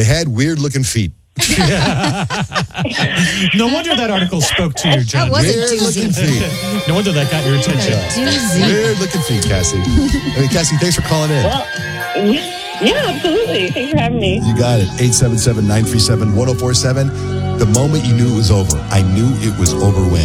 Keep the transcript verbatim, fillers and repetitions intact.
They had weird-looking feet. No wonder that article spoke to you, John. That was a Weird-looking doozy. feet. No wonder that got your attention. Doozy. Weird-looking feet, Cassie. I mean, Cassie, thanks for calling in. Well, yeah, absolutely. Thanks for having me. You got it. eight seven seven, nine three seven, one oh four seven. The moment you knew it was over, I knew it was over when.